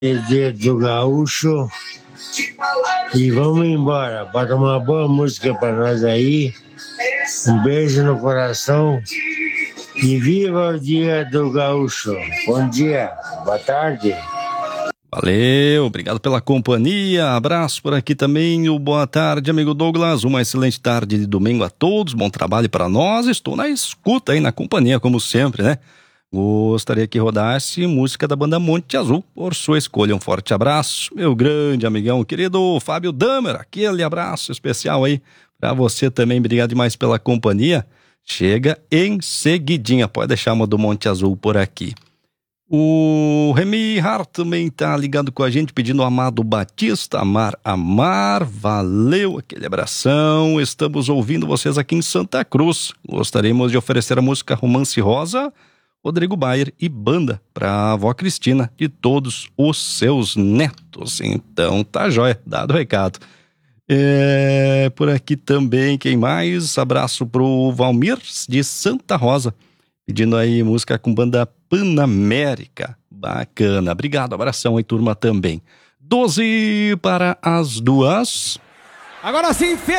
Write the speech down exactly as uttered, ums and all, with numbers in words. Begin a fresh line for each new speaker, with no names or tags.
Dia do Gaúcho. E vamos embora. Bota uma boa música para nós aí. Um beijo no coração. E viva o Dia do Gaúcho. Bom dia, boa tarde.
Valeu, obrigado pela companhia. Abraço por aqui também. O boa tarde, amigo Douglas. Uma excelente tarde de domingo a todos. Bom trabalho para nós. Estou na escuta aí, na companhia, como sempre, né? Gostaria que rodasse música da banda Monte Azul, por sua escolha. Um forte abraço, meu grande amigão, querido Fábio Damer. Aquele abraço especial aí para você também. Obrigado demais pela companhia. Chega em seguidinha. Pode deixar uma do Monte Azul por aqui. O Remy Hart também tá ligado com a gente, pedindo Amado Batista, Amar, Amar. Valeu, aquele abração. Estamos ouvindo vocês aqui em Santa Cruz. Gostaríamos de oferecer a música Romance Rosa, Rodrigo Bayer e banda para a avó Cristina e todos os seus netos. Então tá jóia, dado o recado. É, por aqui também, quem mais? Abraço pro Valmir de Santa Rosa, pedindo aí música com banda Panamérica. Bacana, obrigado, abração aí turma também. doze para as duas.
Agora sim, fez